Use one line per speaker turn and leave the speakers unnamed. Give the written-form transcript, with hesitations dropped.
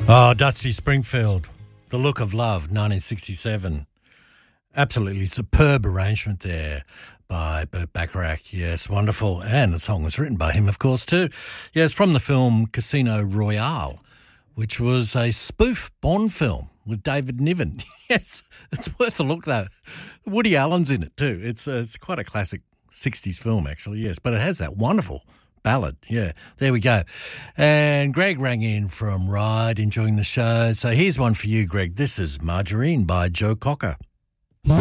Oh, Dusty Springfield, The Look of Love, 1967. Absolutely superb arrangement there by Burt Bacharach. Yes, wonderful. And the song was written by him, of course, too. Yes, from the film Casino Royale, which was a spoof Bond film with David Niven. Yes, it's worth a look, though. Woody Allen's in it, too. It's quite a classic 60s film, actually, yes. But it has that wonderful ballad. Yeah, there we go. And Greg rang in from Ryde, enjoying the show. So here's one for you, Greg. This is Margarine by Joe Cocker.